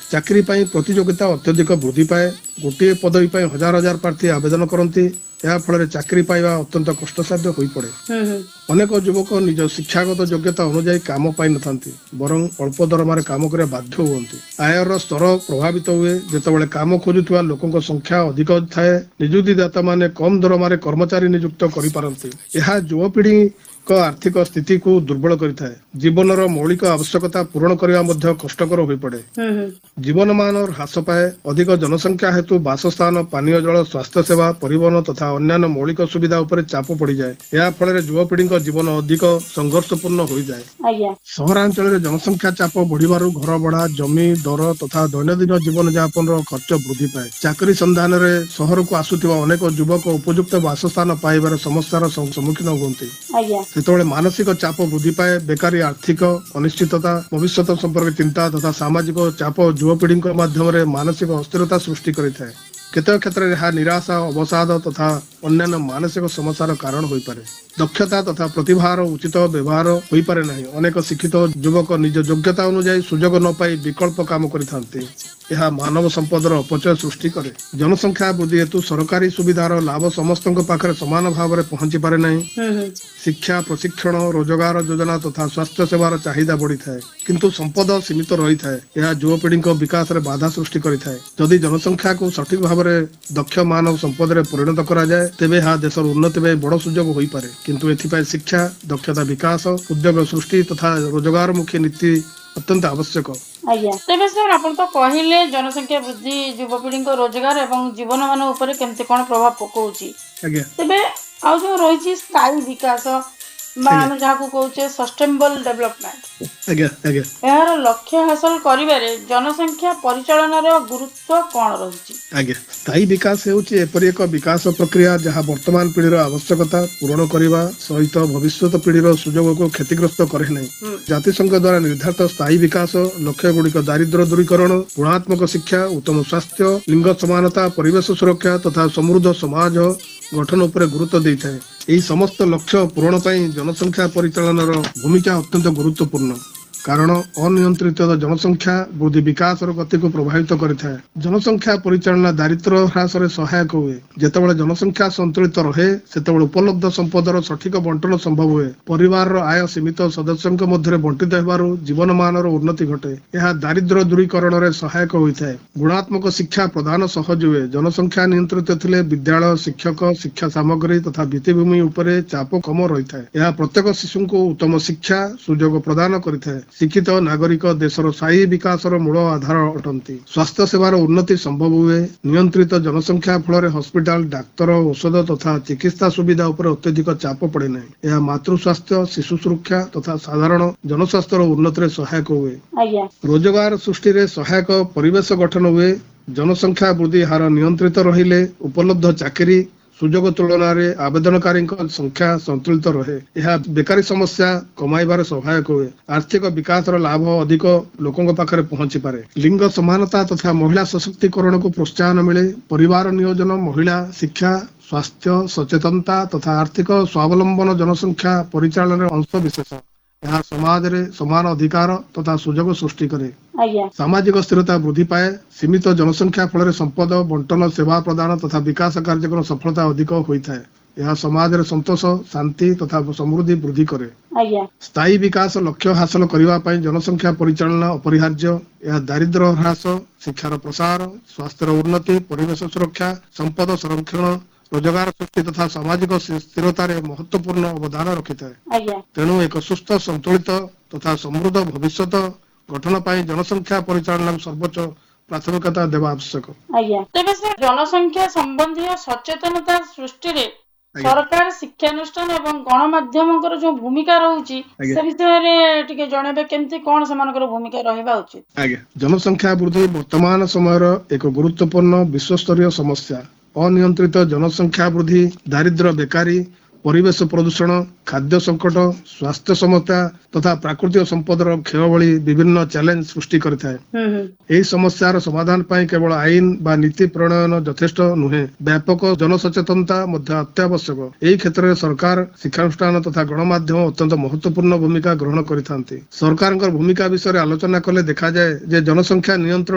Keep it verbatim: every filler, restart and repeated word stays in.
चाकरी पाई प्रतियोगिता अत्यधिक वृद्धि पाए। गोटे पदवी पाई हजार हजार प्रार्थी आवेदन करती। या फल चाकरी पाइबा अत्यंत कष्टसाध्य हो पड़े। अनेक युवक निज शिक्षागत योग्यता अनुजाई काम पाई न बरं अल्प दरमार काम करने बाध्य हुए। आयर स्तर प्रभावित हुए जितेबाला काम खोजुवा लोकों संख्या अधिक थाए। निजुक्तिदाता माने कम दरमार कर्मचारी नियुक्त करपारती। यह युवपीढ़ी आर्थिक स्थिति को दुर्बल करिथाए। जीवनर मौलिक आवश्यकता पूरण करने कष्टकर हो पड़े। जीवनमान ह्रास पाए। अधिक जनसंख्या हेतु बासस्थान, पानीय जल, स्वास्थ्य सेवा, परिवहन तथा अन्यान्य मौलिक सुविधा उपर चाप पड़ जाए। या फल युवपीढ़ी जीवन अधिक संघर्षपूर्ण हो जाए। सहरांचल जनसंख्या चाप बढ़िबारु घर भड़ा, जमी दर तथा दैनंदिन जीवन यापन खर्च वृद्धि पाए। चाकरी संधान में सहर को आसुथिबा अनेक युवक उपयुक्त बासस्थान पाइबार समस्यार सम्मुखीन हुअन्ति। सेतବେଳେ मानसिक चाप वृद्धि पाए। बेकारी, आर्थिक अनिश्चितता, भविष्य संपर्क चिंता तथा सामाजिक चाप युवपीढ़ी माध्यम मानसिक अस्थिरता सृष्टि करिथाए। केतेक क्षेत्र में निराशा, अवसाद तथा अन्यान्य मानसिक समस्यार कारण हो पारे। दक्षता तथा प्रतिभार उचित व्यवहार हो पारे नहीं। अनेक शिक्षित युवक निज योग्यता अनुसार सुजोग न पाई विकल्प काम करथांती। यह मानव संपदर अपचय सृष्टि करे। जनसंख्या वृद्धि हेतु सरकारी सुविधार लाभ समस्त पाखे समान भाव में पहुंची पारे नहीं। शिक्षा, प्रशिक्षण, रोजगार योजना तथा स्वास्थ्य सेवार चाहिदा बढ़ी थाए किंतु संपद सीमित रही थाए। यह युवपीढ़ी विकास में बाधा सृष्टि करिथाए। यदि जनसंख्या को सठिक भाव में दक्ष मानव संपद में परिणत करा जाए तेबे यह देशर उन्नति में बड़ सुजोग हो पारे। किंतु एथिपाई शिक्षा, दक्षता विकास, उद्योग सृष्टि तथा रोजगारमुखी नीति अत्यंत आवश्यक। आज्ञा तेबे सर आपण तो कहिले जनसंख्या वृद्धि युवपीढ़ी रोजगार एवं जीवन मान ऊपर केमते कोन प्रभाव पकोउची। आज्ञा तेबे आ जो रहिची स्थायी विकास बा हम जाको कहउचे सस्टेनेबल डेवलपमेंट। आज्ञा आज्ञा यार लक्ष्य हासिल करिबारे जनसंख्या परिचालन रो गुरुत्व कोन रहिची। आज्ञा स्थायी विकास हेउची एपरि एक विकास प्रक्रिया जहां वर्तमान पीढ़ीर आवश्यकता पूर्ण करबा सहित भविष्यत पीढ़ीर सुजोग को क्षतिग्रस्त करे नहीं। जातिसंघ द्वारा निर्धारित स्थायी विकास लक्ष्य गुड़िक दारिद्र्य दूरीकरण, गुणात्मक शिक्षा, उत्तम स्वास्थ्य, लिंग समानता, परिवेश सुरक्षा तथा समृद्ध समाज गठन उपर गुरुत्व देइथाए। एही समस्त लक्ष्य पूरण पई जनसंख्या परिचालन भूमिका अत्यंत गुरुत्वपूर्ण। कारण अनियंत्रित जनसंख्या वृद्धि विकास गति को प्रभावित करिथाए। जनसंख्या परिचालना दारिद्र्य ह्रास में सहायक हुए। जेतेबेले जनसंख्या संतुलित रहे सेतेबेले उपलब्ध संपदर सठिक बंटन संभव हुए। परिवार आय सीमित सदस्यों मध्य बंटित हेबारु जीवनमान उन्नति घटे। यह दारिद्र्य दूरीकरण में सहायक होइथाए। गुणात्मक शिक्षा प्रदान सहज हुए। जनसंख्या नियंत्रित थिले विद्यालय, शिक्षक, शिक्षा सामग्री तथा भित्तिभूमि उपरे चाप कम रही थाए। यह प्रत्येक शिशु को उत्तम शिक्षा सुजोग प्रदान करिथाए। शिक्षित नागरिक देशर स्थायी विकास मूल आधार अटंती। स्वास्थ्य सेवार उन्नति संभव हुए। नियंत्रित जनसंख्या फल हॉस्पिटल, डाक्तर, औषध तथा चिकित्सा सुविधा उपर अत्यधिक चाप पड़े नहीं। यह मातृ स्वास्थ्य, शिशु सुरक्षा तथा साधारण जनस्वास्थ्य उन्नति सहायक हुए। रोजगार सृष्टि में सहायक परिवेश गठन हुए। जनसंख्या वृद्धि हार नियंत्रित रहिले उपलब्ध चाकरी सुजोग तुलन में आवेदनकारी संख्या संतुलित रहे। यह बेकारी समस्या कमाइबार सहायक हुए। आर्थिक विकास लाभ अधिक लोकों पाखे पहुंची पारे। लिंग समानता तथा महिला सशक्तिकरण को प्रोत्साहन मिले। परिवार नियोजन, महिला शिक्षा, स्वास्थ्य सचेतनता तथा आर्थिक स्वावलंबन जनसंख्या परिचालन अंश विशेष। यह समाज रे समान अधिकार तथा सुजोग सृष्टि करे। सामाजिक स्थिरता वृद्धि पाए। सीमित जनसंख्या फल संपद बंटन, सेवा प्रदान तथा विकास कार्यक्रम सफलता अधिक होता है। यह समाज रे संतोष, शांति तथा समृद्धि वृद्धि करे। स्थायी विकास लक्ष्य हासिल करने जनसंख्या परिचालना अपरिहार्य। यह दारिद्र्य ह्रास, शिक्षार प्रसार, स्वास्थ्य उन्नति, परिवेश सुरक्षा, संपद संरक्षण, रोजगार सृष्टि तथा सामाजिक स्थिरता महत्वपूर्ण अवदान रखी थाए। तेणु एक सुस्थ, संतुलित तथा समृद्ध भविष्य गठन पाई जनसंख्या परिचालन सर्वोच्च प्राथमिकता देवा आवश्यक। तेबे सर जनसंख्या संबंधी सचेतनता सृष्टि रे सरकार, शिक्षानुष्ठान एवं गणमाध्यम जो भूमिका रहुची से विषय रे टिके जणेबे केमती कोन समानकर भूमिका रहिबा उचित। आज्ञा जनसंख्या वृद्धि वर्तमान समयर एक गुरुत्वपूर्ण विश्वस्तरीय समस्या। अनियंत्रित जनसंख्या वृद्धि, दारिद्र्य, बेकारी, परिवेश प्रदूषण, खाद्य संकट, स्वास्थ्य समस्या तथा प्राकृतिक संपदर क्षय भली विभिन्न चैलेंज सृष्टि करिथाए। एही समस्यार समाधान पाई केवल आईन बा नीति प्रणयन यथेष्ट नुहे, व्यापक जनसचेतनता मध्य अत्यावश्यक। एही क्षेत्र में सरकार, शिक्षानुष्ठान तथा गणमाध्यम अत्यंत महत्वपूर्ण भूमिका ग्रहण करिथांती। सरकारक भूमिका विषय आलोचना कले देखा जाए जे जनसंख्या नियंत्रण